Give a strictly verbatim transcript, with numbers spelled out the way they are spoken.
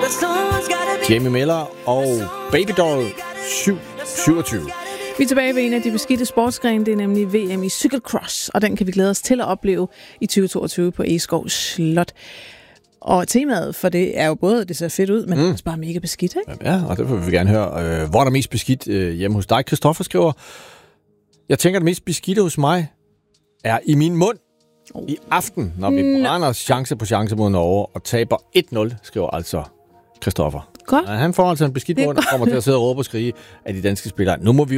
Jamie Miller og Baby Doll syv syvogtyve. Vi er tilbage ved en af de beskidte sportsgrene, det er nemlig V M i cykelcross, og den kan vi glæde os til at opleve i tyve toogtyve på Egeskov Slot. Og temaet for det er jo både, det ser fedt ud, men mm. også bare mega beskidt, ikke? Ja, og derfor vil vi gerne høre, øh, hvor er der mest beskidt øh, hjemme hos dig. Christoffer skriver, jeg tænker, det mest beskidte hos mig er i min mund oh. i aften, når vi mm. brænder chance på chance mod Norge og taber et nul, skriver altså Christoffer. Godt. Ja, han får altså en beskidt mund og kommer til at sidde og råbe og skrige af de danske spillere. Nu må vi